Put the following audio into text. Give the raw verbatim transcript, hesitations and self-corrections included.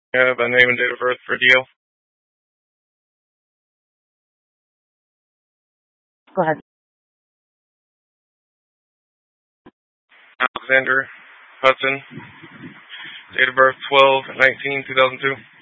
Yeah, by name and date of birth for Dio. Go ahead. Alexander Hudson. Date of birth twelve nineteen two thousand two.